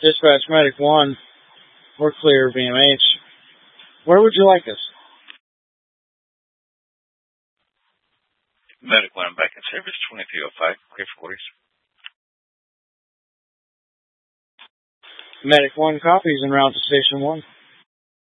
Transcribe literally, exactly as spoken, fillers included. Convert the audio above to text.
Dispatch Medic one, we're clear of B M H. Where would you like us? Medic one, I'm back in service, twenty-three oh five, clear for quarters. Medic one copies en route to Station one.